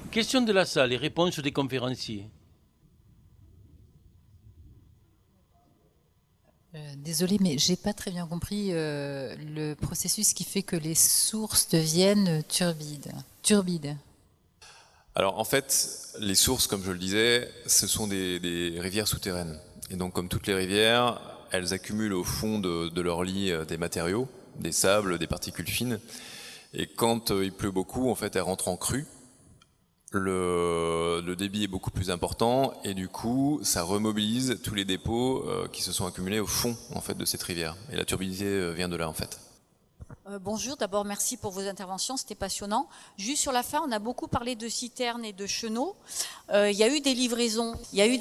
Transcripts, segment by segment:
Question de la salle et réponse des conférenciers. Désolée, mais j'ai pas très bien compris le processus qui fait que les sources deviennent turbides. Alors en fait, les sources, comme je le disais, ce sont des rivières souterraines. Et donc comme toutes les rivières, elles accumulent au fond de leur lit des matériaux, des sables, des particules fines. Et quand il pleut beaucoup, en fait, elles rentrent en crue. Le débit est beaucoup plus important et du coup, ça remobilise tous les dépôts qui se sont accumulés au fond en fait de cette rivière. Et la turbidité vient de là en fait. Bonjour, d'abord merci pour vos interventions, c'était passionnant. Juste sur la fin, on a beaucoup parlé de citernes et de chenaux. Il y a eu des livraisons,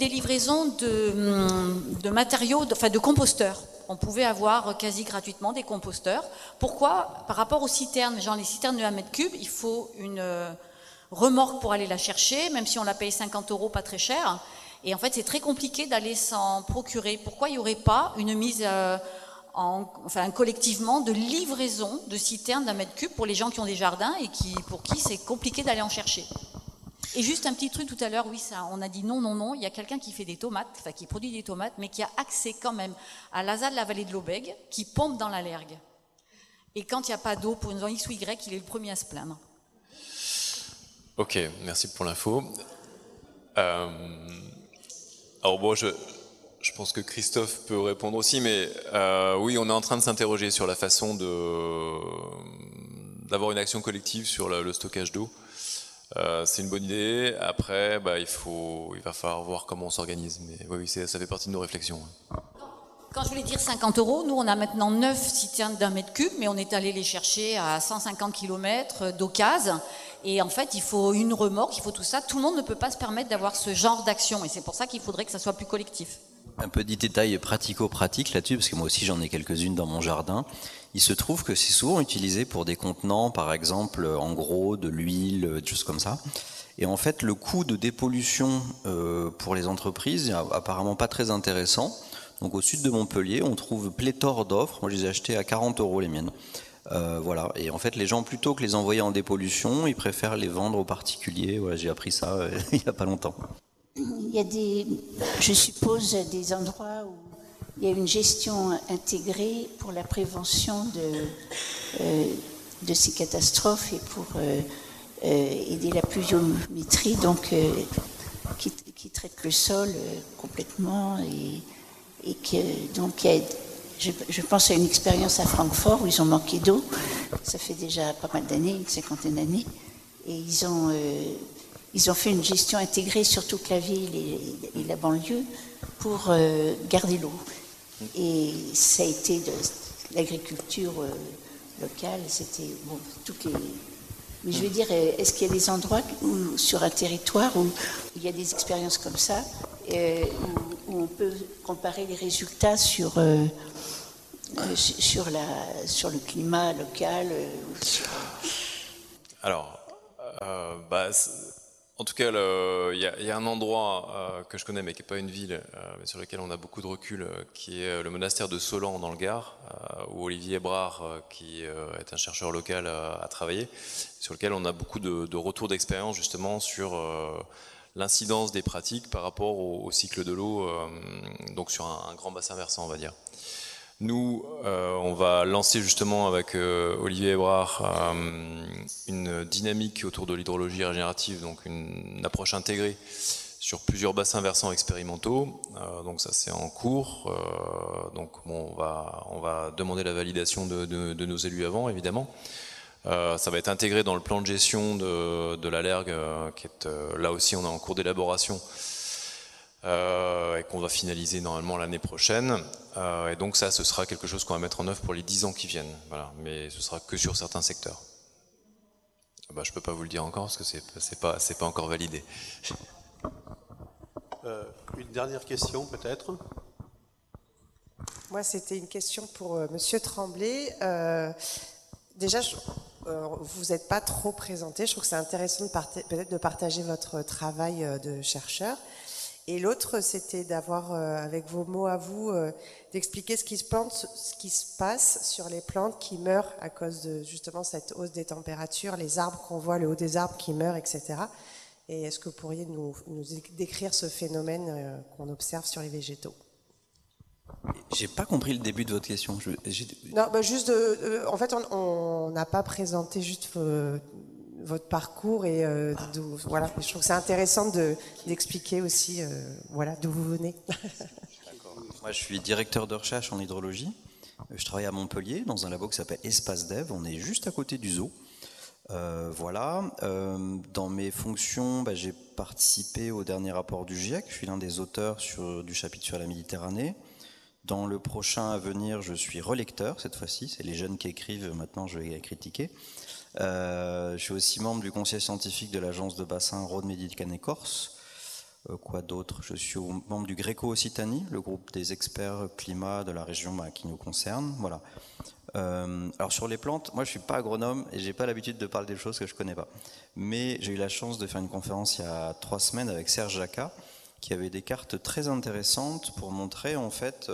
de matériaux, de composteurs. On pouvait avoir quasi gratuitement des composteurs. Pourquoi? Par rapport aux citernes, genre les citernes de 1 mètre cube, il faut une remorque pour aller la chercher, même si on la paye 50 €, pas très cher. Et en fait, c'est très compliqué d'aller s'en procurer. Pourquoi il n'y aurait pas une mise collectivement de livraison de citernes d'1 mètre cube pour les gens qui ont des jardins et pour qui c'est compliqué d'aller en chercher? Et juste un petit truc tout à l'heure, oui, ça, on a dit non, il y a quelqu'un qui fait des tomates, enfin qui produit des tomates, mais qui a accès quand même à l'ASA de la vallée de l'Aubègue, qui pompe dans l'Allergue. Et quand il n'y a pas d'eau pour une raison X ou Y, il est le premier à se plaindre. Ok, merci pour l'info. Alors bon, je pense que Christophe peut répondre aussi, mais oui, on est en train de s'interroger sur la façon d'avoir une action collective sur le stockage d'eau. C'est une bonne idée. Après, il va falloir voir comment on s'organise. Mais oui, ça fait partie de nos réflexions. Quand je voulais dire 50 €, nous on a maintenant 9 citernes d'1 mètre cube, mais on est allé les chercher à 150 km d'occasion. Et en fait, il faut une remorque, il faut tout ça. Tout le monde ne peut pas se permettre d'avoir ce genre d'action. Et c'est pour ça qu'il faudrait que ça soit plus collectif. Un petit détail pratico-pratique là-dessus, parce que moi aussi j'en ai quelques-unes dans mon jardin. Il se trouve que c'est souvent utilisé pour des contenants, par exemple, en gros, de l'huile, des choses comme ça. Et en fait, le coût de dépollution pour les entreprises est apparemment pas très intéressant. Donc au sud de Montpellier, on trouve pléthore d'offres. Moi, je les ai achetées à 40 € les miennes. Voilà. Et en fait, les gens, plutôt que les envoyer en dépollution, ils préfèrent les vendre aux particuliers. Voilà, j'ai appris ça il n'y a pas longtemps. Il y a je suppose, des endroits où il y a une gestion intégrée pour la prévention de ces catastrophes et pour aider la pluviométrie, donc qui traite le sol complètement et que donc je pense à une expérience à Francfort où ils ont manqué d'eau. Ça fait déjà pas mal d'années, une 50aine d'années, et ils ont fait une gestion intégrée sur toute la ville et la banlieue pour garder l'eau. Et ça a été de l'agriculture locale, c'était toutes les. Mais je veux dire, est-ce qu'il y a des endroits sur un territoire où il y a des expériences comme ça, où on peut comparer les résultats sur le climat local Alors, en tout cas, il y a un endroit que je connais, mais qui n'est pas une ville, mais sur lequel on a beaucoup de recul, qui est le monastère de Solan dans le Gard, où Olivier Ebrard, qui est un chercheur local, a travaillé, sur lequel on a beaucoup de retours d'expérience justement sur l'incidence des pratiques par rapport au cycle de l'eau, donc sur un grand bassin versant, on va dire. Nous, on va lancer justement avec Olivier Ebrard une dynamique autour de l'hydrologie régénérative, donc une approche intégrée sur plusieurs bassins versants expérimentaux. Donc ça c'est en cours. Donc bon, on va demander la validation de nos élus avant, évidemment. Ça va être intégré dans le plan de gestion de l'Allergue, qui est là aussi on est en cours d'élaboration. Et qu'on va finaliser normalement l'année prochaine. Et donc ça, ce sera quelque chose qu'on va mettre en œuvre pour les 10 ans qui viennent. Voilà. Mais ce sera que sur certains secteurs. Je peux pas vous le dire encore parce que c'est pas encore validé. Une dernière question peut-être. Moi, c'était une question pour Monsieur Tremblay. Déjà, vous n'êtes pas trop présenté. Je trouve que c'est intéressant peut-être de partager votre travail de chercheur. Et l'autre, c'était d'avoir, avec vos mots à vous, d'expliquer ce qui se passe sur les plantes qui meurent à cause de justement cette hausse des températures, les arbres qu'on voit, le haut des arbres qui meurent, etc. Et est-ce que vous pourriez nous décrire ce phénomène qu'on observe sur les végétaux? J'ai pas compris le début de votre question. Non, juste en fait, on n'a pas présenté juste votre parcours et voilà. Je trouve que c'est intéressant d'expliquer aussi voilà d'où vous venez. Moi, je suis directeur de recherche en hydrologie. Je travaille à Montpellier dans un labo qui s'appelle Espace Dev. On est juste à côté du zoo. Voilà. Dans mes fonctions, j'ai participé au dernier rapport du GIEC. Je suis l'un des auteurs du chapitre sur la Méditerranée. Dans le prochain à venir, je suis relecteur cette fois-ci. C'est les jeunes qui écrivent. Maintenant, je vais critiquer. Je suis aussi membre du conseil scientifique de l'agence de bassin Rhône-Méditerranée-Corse. Quoi d'autre? Je suis membre du Gréco-Occitanie, le groupe des experts climat de la région qui nous concerne. Voilà. Alors sur les plantes, moi je suis pas agronome et j'ai pas l'habitude de parler des choses que je connais pas. Mais j'ai eu la chance de faire une conférence il y a 3 semaines avec Serge Jacquat, qui avait des cartes très intéressantes pour montrer en fait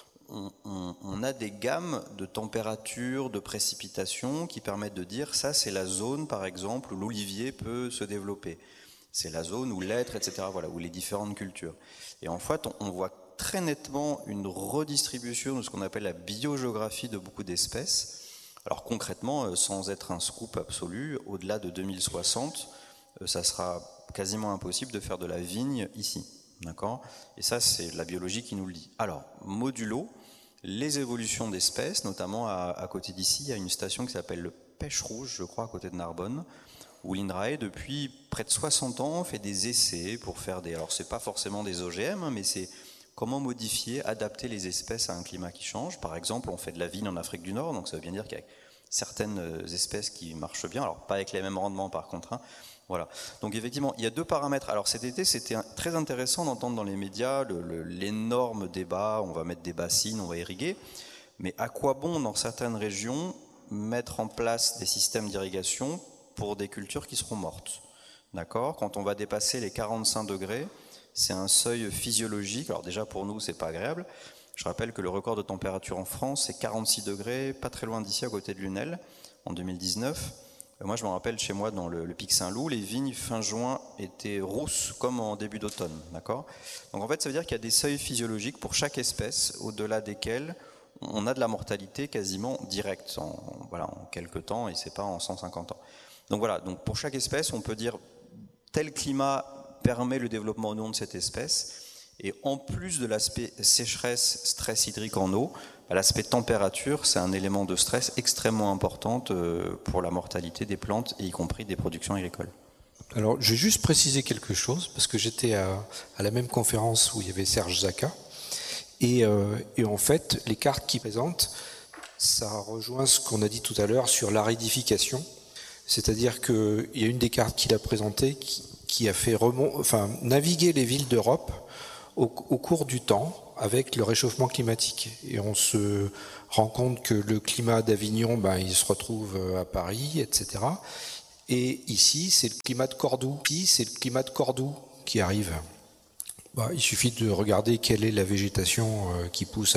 on a des gammes de température, de précipitation qui permettent de dire ça c'est la zone par exemple où l'olivier peut se développer. C'est la zone où l'être, etc. Voilà, où les différentes cultures. Et en fait, on voit très nettement une redistribution de ce qu'on appelle la biogéographie de beaucoup d'espèces. Alors concrètement, sans être un scoop absolu, au-delà de 2060, ça sera quasiment impossible de faire de la vigne ici. D'accord ? Et ça, c'est la biologie qui nous le dit. Alors, modulo, les évolutions d'espèces, notamment à côté d'ici, il y a une station qui s'appelle le Pêche Rouge, je crois, à côté de Narbonne, où l'INRAE, depuis près de 60 ans, fait des essais pour faire des... Alors, c'est pas forcément des OGM, mais c'est comment modifier, adapter les espèces à un climat qui change. Par exemple, on fait de la vigne en Afrique du Nord, donc ça veut bien dire qu'avec certaines espèces qui marchent bien, alors pas avec les mêmes rendements par contre, voilà. Donc effectivement, il y a 2 paramètres. Alors cet été, c'était très intéressant d'entendre dans les médias l'énorme débat, on va mettre des bassines, on va irriguer, mais à quoi bon dans certaines régions mettre en place des systèmes d'irrigation pour des cultures qui seront mortes. D'accord ? Quand on va dépasser les 45 degrés, c'est un seuil physiologique. Alors déjà pour nous, c'est pas agréable. Je rappelle que le record de température en France, c'est 46 degrés, pas très loin d'ici, à côté de Lunel, en 2019. Moi, je me rappelle chez moi, dans le Pic Saint-Loup, les vignes fin juin étaient rousses comme en début d'automne. D'accord ? Donc en fait, ça veut dire qu'il y a des seuils physiologiques pour chaque espèce, au-delà desquels on a de la mortalité quasiment directe, en quelques temps, et c'est pas en 150 ans. Donc voilà, donc pour chaque espèce, on peut dire tel climat permet le développement ou non de cette espèce. Et en plus de l'aspect sécheresse, stress hydrique en eau, l'aspect température, c'est un élément de stress extrêmement important pour la mortalité des plantes, et y compris des productions agricoles. Alors, je vais juste préciser quelque chose, parce que j'étais à la même conférence où il y avait Serge Jacquat, et en fait, les cartes qu'il présente, ça rejoint ce qu'on a dit tout à l'heure sur l'aridification. C'est-à-dire qu'il y a une des cartes qu'il a présentées qui a fait naviguer les villes d'Europe au cours du temps avec le réchauffement climatique. Et on se rend compte que le climat d'Avignon, il se retrouve à Paris, etc. Et ici, c'est le climat de Cordoue. Ici, c'est le climat de Cordoue qui arrive. Il suffit de regarder quelle est la végétation qui pousse